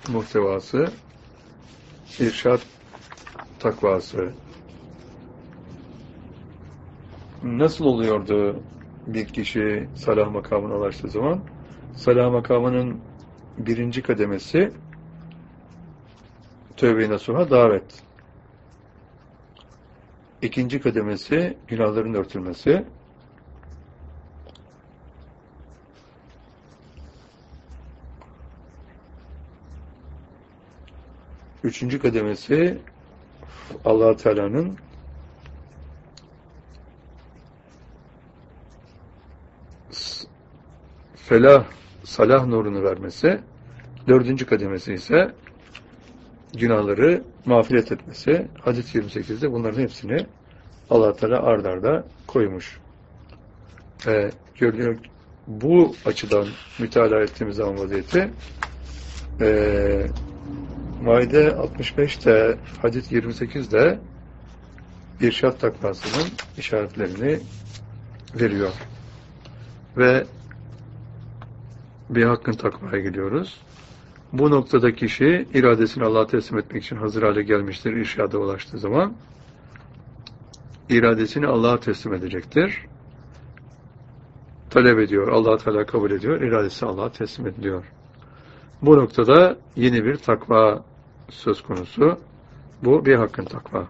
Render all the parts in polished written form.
muhtevası, irşad takvası. Nasıl oluyordu bir kişi salah makamına ulaştığı zaman? Salah makamının birinci kademesi tövbe-i nasuha davet. İkinci kademesi günahların örtülmesi. Üçüncü kademesi Allah Teala'nın salah nurunu vermesi. Dördüncü kademesi ise günahları mağfiret etmesi. Hadis 28'de bunların hepsini Allah Teala ard arda koymuş. Görülüyor, bu açıdan mütalaa ettiğimiz zaman vaziyeti Maide 65'te hadis 28'de irşad takvasının işaretlerini veriyor. Ve bir hakkın takvaya gidiyoruz. Bu noktada kişi iradesini Allah'a teslim etmek için hazır hale gelmiştir. İrşada ulaştığı zaman iradesini Allah'a teslim edecektir. Talep ediyor. Allah Teala kabul ediyor. İradesi Allah'a teslim ediliyor. Bu noktada yeni bir takva söz konusu. Bu bir hakkın takva.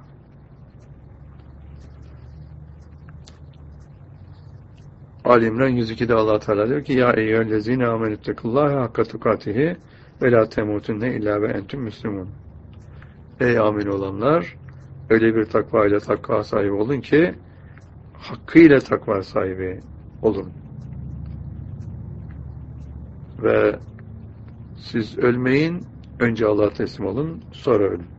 Ali İmran 102'de Allah Teala diyor ki: "Ya eyyühellezine amenüttekullâhe hakka tukâtihi ve lâ temûtunne illâ ve entüm müslümûn." Ey amin olanlar, öyle bir takva ile takva sahibi olun ki hakkıyla takva sahibi olun. Ve siz ölmeyin, önce Allah'a teslim olun, sonra ölün.